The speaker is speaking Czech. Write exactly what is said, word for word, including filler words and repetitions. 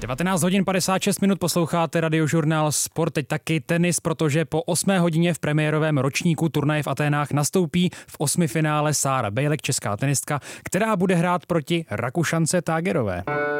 devatenáct hodin padesát šest minut posloucháte Radiožurnál Sport, teď taky tenis, protože po osmé hodině v premiérovém ročníku turnaje v Aténách nastoupí v osmifinále Sára Bejlek, česká tenistka, která bude hrát proti Rakušance Tagerové.